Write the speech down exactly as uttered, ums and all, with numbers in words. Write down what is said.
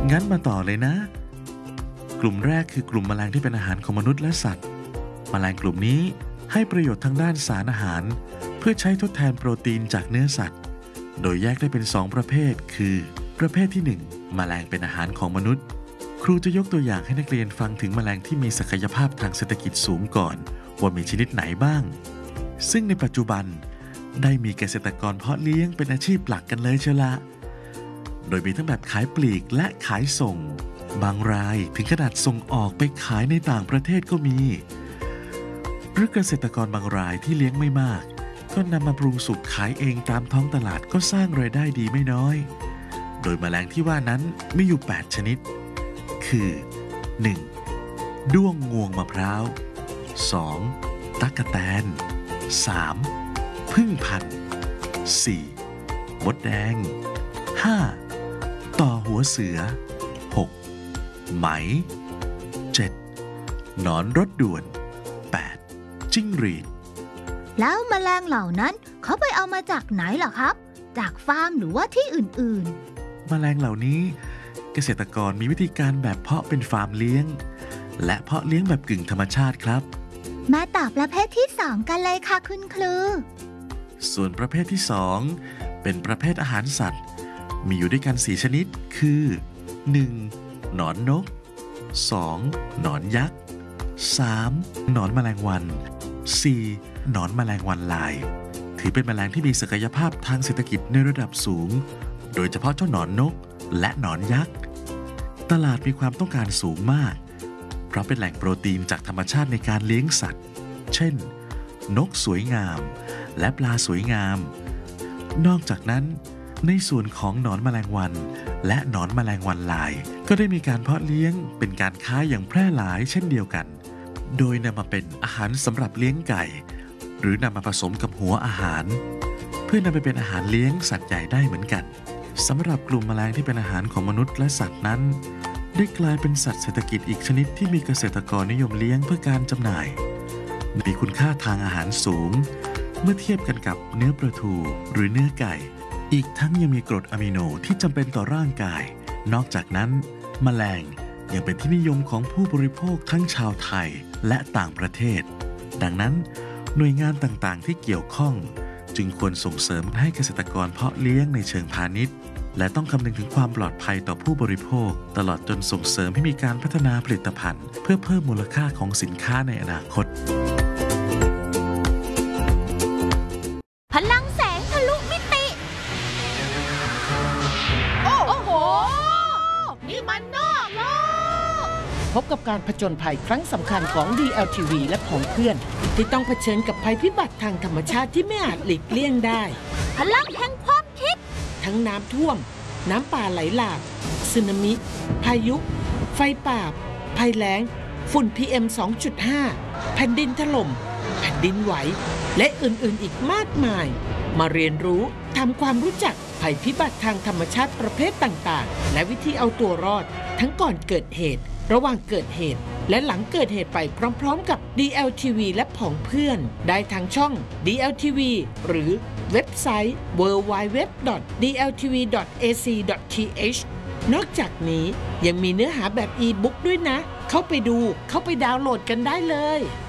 งั้นมาต่อเลยนะกลุ่มแรกคือกลุ่มแมลงที่เป็นอาหารของมนุษย์และสัตว์แมลงกลุ่มนี้ให้ประโยชน์ทางด้านสารอาหารเพื่อใช้ทดแทนโปรตีนจากเนื้อสัตว์โดยแยกได้เป็นสองประเภทคือประเภทที่หนึ่งแมลงเป็นอาหารของมนุษย์ครูจะยกตัวอย่างให้นักเรียนฟังถึงแมลงที่มีศักยภาพทางเศรษฐกิจสูงก่อนว่ามีชนิดไหนบ้างซึ่งในปัจจุบันได้มีเกษตรกรเพาะเลี้ยงเป็นอาชีพหลักกันเลยเชียวละโดยมีทั้งแบบขายปลีกและขายส่งบางรายถึงขนาดส่งออกไปขายในต่างประเทศก็มีหรือเกษตรกรบางรายที่เลี้ยงไม่มากก็นำมาปรุงสุกขายเองตามท้องตลาดก็สร้างรายได้ดีไม่น้อยโดยแมลงที่ว่านั้นมีอยู่แปดชนิดคือ หนึ่ง. ด้วงงวงมะพร้าว สอง. ตั๊กแตน สาม. ผึ้งพันธุ์ สี่. มดแดง ห้า. ต่อหัวเสือ หก. ไหม เจ็ด. หนอนรถด่วน แปด. จิ้งหรีดแล้วแมลงเหล่านั้นเขาไปเอามาจากไหนล่ะครับจากฟาร์มหรือว่าที่อื่นๆแมลงเหล่านี้เกษตรกรมีวิธีการแบบเพาะเป็นฟาร์มเลี้ยงและเพาะเลี้ยงแบบกึ่งธรรมชาติครับมาต่อประเภทที่สองกันเลยค่ะคุณครูส่วนประเภทที่สองเป็นประเภทอาหารสัตว์มีอยู่ด้วยกันสี่ชนิดคือ หนึ่ง. หนอนนก สอง. หนอนยักษ์ สาม. หนอนแมลงวัน สี่. หนอนแมลงวันลายถือเป็นแมลงที่มีศักยภาพทางเศรษฐกิจในระดับสูงโดยเฉพาะเจ้าหนอนนกและหนอนยักษ์ตลาดมีความต้องการสูงมากเพราะเป็นแหล่งโปรตีนจากธรรมชาติในการเลี้ยงสัตว์เช่นนกสวยงามและปลาสวยงามนอกจากนั้นในส่วนของหนอนแมลงวันและหนอนแมลงวันลายก็ได้มีการเพาะเลี้ยงเป็นการค้าอย่างแพร่หลายเช่นเดียวกันโดยนำมาเป็นอาหารสำหรับเลี้ยงไก่หรือนำมาผสมกับหัวอาหารเพื่อนำไปเป็นอาหารเลี้ยงสัตว์ใหญ่ได้เหมือนกันสำหรับกลุ่มแมลงที่เป็นอาหารของมนุษย์และสัตว์นั้นได้กลายเป็นสัตว์เศรษฐกิจอีกชนิดที่มีเกษตรกรนิยมเลี้ยงเพื่อการจำหน่ายมีคุณค่าทางอาหารสูงเมื่อเทียบกันกับเนื้อปลาทูหรือเนื้อไก่อีกทั้งยังมีกรดอะมิโนที่จำเป็นต่อร่างกายนอกจากนั้นแมลงยังเป็นที่นิยมของผู้บริโภคทั้งชาวไทยและต่างประเทศดังนั้นหน่วยงานต่างๆที่เกี่ยวข้องจึงควรส่งเสริมให้เกษตรกรเพาะเลี้ยงในเชิงพาณิชย์และต้องคำนึงถึงความปลอดภัยต่อผู้บริโภคตลอดจนส่งเสริมให้มีการพัฒนาผลิตภัณฑ์เพื่อเพิ่มมูลค่าของสินค้าในอนาคตพลังแสงทะลุมิติโอ้โหนี่มันนอกโลกพบกับการผจญภัยครั้งสำคัญของ ดี แอล ที วี และของเพื่อนที่ต้องเผชิญกับภัยพิบัติทางธรรมชาติที่ไม่อาจหลีกเลี่ยงได้พลังแห่งความคิดทั้งน้ำท่วมน้ำป่าไหลหลากสึนามิพายุไฟป่าภัยแล้งฝุ่น พี เอ็ม สองจุดห้า แผ่นดินถล่มแผ่นดินไหวและอื่นๆอีกมากมายมาเรียนรู้ทำความรู้จักภัยพิบัติทางธรรมชาติประเภทต่างๆและวิธีเอาตัวรอดทั้งก่อนเกิดเหตุระหว่างเกิดเหตุและหลังเกิดเหตุไปพร้อมๆกับ ดี แอล ที วี และผองเพื่อนได้ทางช่อง ดี แอล ที วี หรือเว็บไซต์ ดับเบิลยู ดับเบิลยู ดับเบิลยู ดอท ดี แอล ที วี ดอท เอ ซี ดอท ที เอช นอกจากนี้ยังมีเนื้อหาแบบอีบุ๊กด้วยนะเข้าไปดูเข้าไปดาวน์โหลดกันได้เลย